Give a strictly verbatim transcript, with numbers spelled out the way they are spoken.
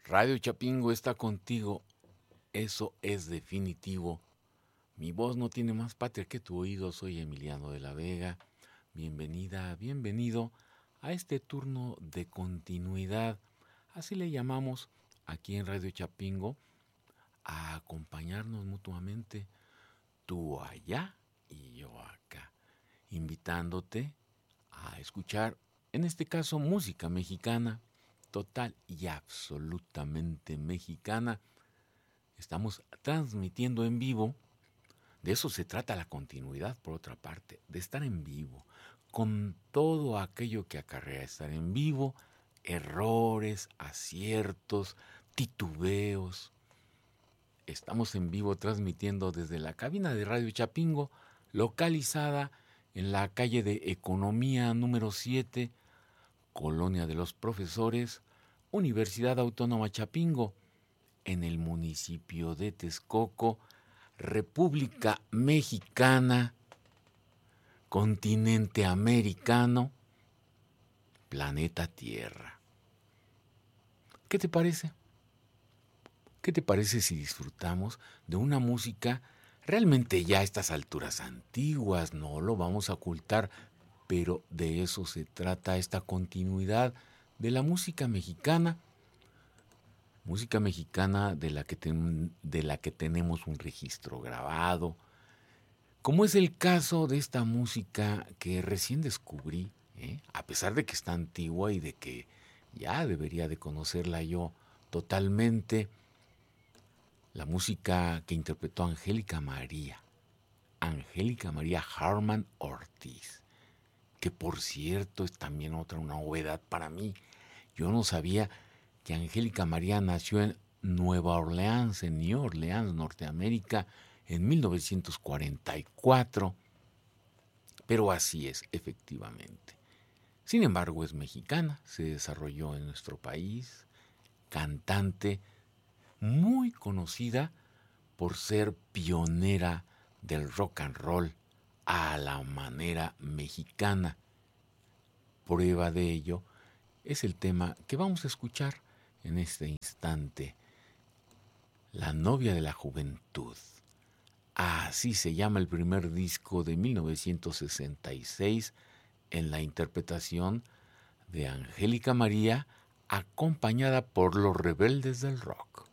Radio Chapingo está contigo, eso es definitivo. Mi voz no tiene más patria que tu oído, soy Emiliano de la Vega. Bienvenida, bienvenido a este turno de continuidad, así le llamamos aquí en Radio Chapingo, a acompañarnos mutuamente, tú allá y yo acá, invitándote a escuchar, en este caso, música mexicana, total y absolutamente mexicana. Estamos transmitiendo en vivo. De eso se trata la continuidad, por otra parte, de estar en vivo, con todo aquello que acarrea estar en vivo, errores, aciertos, titubeos. Estamos en vivo transmitiendo desde la cabina de Radio Chapingo, localizada en la calle de Economía número siete, Colonia de los Profesores, Universidad Autónoma Chapingo, en el municipio de Texcoco, República Mexicana, continente americano, planeta Tierra. ¿Qué te parece? ¿Qué te parece si disfrutamos de una música realmente ya a estas alturas antiguas? No lo vamos a ocultar, pero de eso se trata esta continuidad de la música mexicana. Música mexicana de la que, ten, de la que tenemos un registro grabado, como es el caso de esta música que recién descubrí, ¿eh? A pesar de que está antigua y de que ya debería de conocerla yo totalmente, la música que interpretó Angélica María, Angélica María Harman Ortiz, que por cierto es también otra una novedad para mí. Yo no sabía que Angélica María nació en Nueva Orleans, en New Orleans, Norteamérica, en mil novecientos cuarenta y cuatro, pero así es, efectivamente. Sin embargo, es mexicana, se desarrolló en nuestro país, cantante muy conocida por ser pionera del rock and roll a la manera mexicana. Prueba de ello es el tema que vamos a escuchar en este instante, La novia de la juventud. Así se llama el primer disco de mil novecientos sesenta y seis en la interpretación de Angélica María, acompañada por los Rebeldes del Rock.